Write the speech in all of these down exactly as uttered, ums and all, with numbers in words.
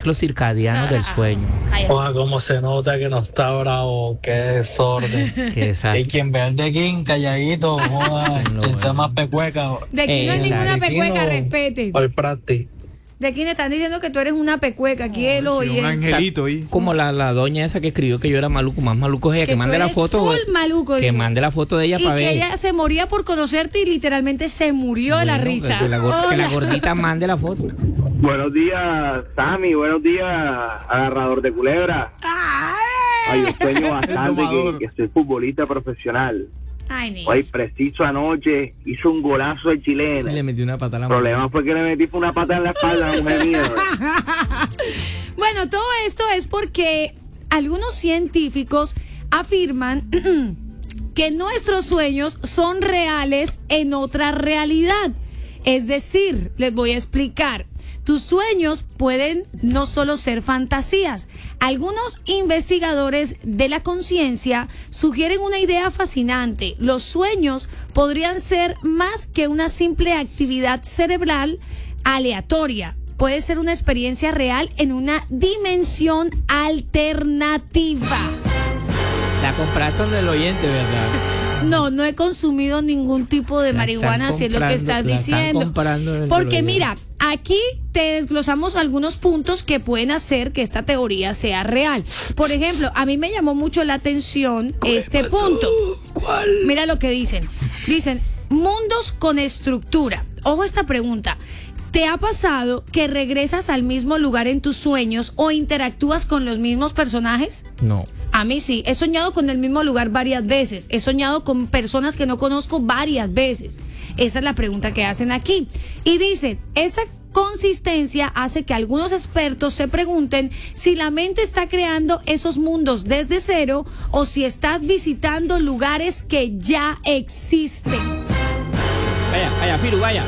ciclos circadianos del sueño. Oja, cómo se nota que no está bravo, qué desorden. Qué desastre. Y quien ve el de King calladito, joda, No, quien sea bueno. más pecueca. De aquí no hay Exacto. ninguna Aquí pecueca, no- respete. Hoy practi. De aquí le están diciendo que tú eres una pecueca. Aquí él Sí, un oye. angelito ahí. Como la, la doña esa que escribió que yo era maluco, más maluco es ella, que, Que tú mande la eres foto. full maluco, que digo. mande la foto de ella Y para que ver. ella se moría por conocerte y literalmente se murió de la Bueno, risa. Que la, gor- que la Hola. gordita mande la foto. Buenos días, Sammy. Buenos días, agarrador de culebra. Ay, yo sueño bastante que, que soy futbolista profesional. Ay, niño. Hoy, preciso anoche, hizo un golazo de chilena. Y le metió una pata a la El mano. problema fue que le metí una pata en la espalda a la mujer mía. Bueno, todo esto es porque algunos científicos afirman que nuestros sueños son reales en otra realidad. Es decir, les voy a explicar. Tus sueños pueden no solo ser fantasías. Algunos investigadores de la conciencia sugieren una idea fascinante. Los sueños podrían ser más que una simple actividad cerebral aleatoria. Puede ser una experiencia real en una dimensión alternativa. La compraste donde el oyente, ¿verdad? No, no he consumido ningún tipo de La marihuana, están si es lo que comprando, estás la están diciendo. comprando en el Porque reloj. mira, aquí te desglosamos algunos puntos que pueden hacer que esta teoría sea real. Por ejemplo, a mí me llamó mucho la atención este punto. ¿Cuál? Mira lo que dicen. Dicen, mundos con estructura. Ojo esta pregunta. ¿Te ha pasado que regresas al mismo lugar en tus sueños o interactúas con los mismos personajes? No. A mí sí, he soñado con el mismo lugar varias veces, he soñado con personas que no conozco varias veces. Esa es la pregunta que hacen aquí. Y dicen, esa consistencia hace que algunos expertos se pregunten si la mente está creando esos mundos desde cero o si estás visitando lugares que ya existen. Vaya, vaya, Firu, vaya.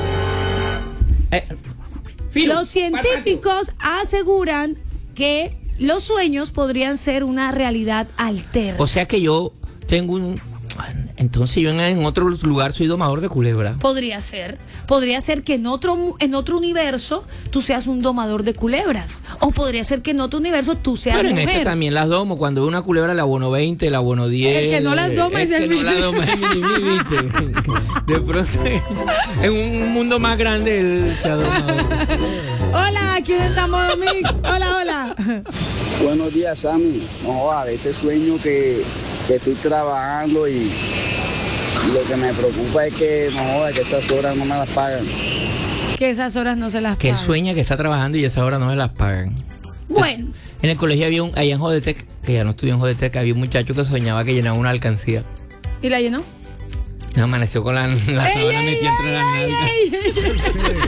Eh, Firu, Los científicos aseguran que los sueños podrían ser una realidad alterna. o sea que yo tengo un... Entonces yo en, en otro lugar soy domador de culebra. Podría ser. Podría ser que en otro, en otro universo tú seas un domador de culebras. O podría ser que en otro universo tú seas Pero en mujer. este también las domo. Cuando veo una culebra la abono veinte, la abono diez. El que no las doma es que el no mismo. las doma es mi, mi, ¿viste? De pronto en un mundo más grande él se ha domado. Hola, aquí estamos, Mix. Hola, hola. Buenos días, Sammy. No, a veces sueño que, que estoy trabajando y, y lo que me preocupa es que no joda, que esas horas no me las pagan. Que esas horas no se las Que él pagan. sueña que está trabajando y esas horas no se las pagan. Bueno, En el colegio había un, allá en Jodetec, que ya no estudió en Jodetec, había un muchacho que soñaba que llenaba una alcancía. ¿y la llenó? Amaneció con la, la ¡Ey, sábana ey, metida entre las ey, nalgas. ey, ey!